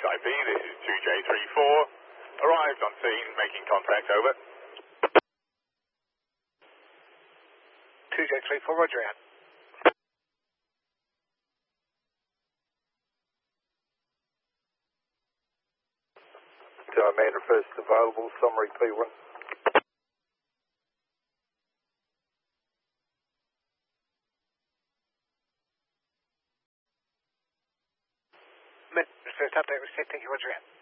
XIP, this is 2J34. Arrived on scene, making contact, over. 2J34, roger, out. Main first available, summary P1. First update was set, thank you, roger, out.